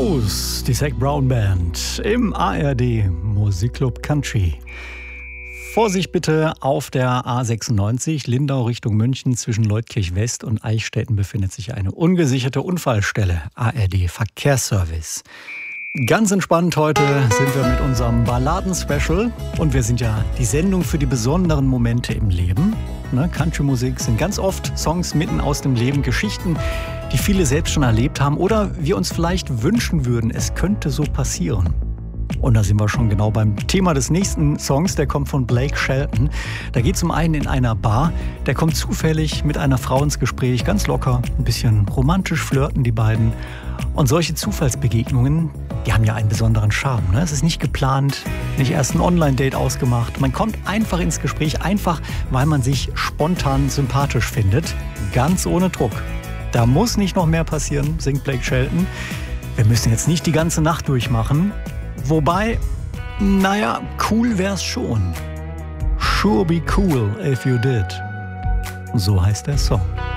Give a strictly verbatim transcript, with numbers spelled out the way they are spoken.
Rose, die Zac Brown Band im A R D Musikclub Country. Vorsicht bitte, auf der A sechsundneunzig Lindau Richtung München zwischen Leutkirch West und Eichstätten befindet sich eine ungesicherte Unfallstelle. A R D Verkehrsservice. Ganz entspannt heute sind wir mit unserem Balladen-Special und wir sind ja die Sendung für die besonderen Momente im Leben. Ne? Country-Musik sind ganz oft Songs mitten aus dem Leben, Geschichten, die viele selbst schon erlebt haben oder wir uns vielleicht wünschen würden, es könnte so passieren. Und da sind wir schon genau beim Thema des nächsten Songs, der kommt von Blake Shelton. Da geht es um einen in einer Bar, der kommt zufällig mit einer Frau ins Gespräch, ganz locker, ein bisschen romantisch flirten die beiden. Und solche Zufallsbegegnungen, die haben ja einen besonderen Charme. Ne? Es ist nicht geplant, nicht erst ein Online-Date ausgemacht. Man kommt einfach ins Gespräch, einfach weil man sich spontan sympathisch findet, ganz ohne Druck. Da muss nicht noch mehr passieren, singt Blake Shelton. Wir müssen jetzt nicht die ganze Nacht durchmachen. Wobei, naja, cool wär's schon. Sure be cool if you did. So heißt der Song.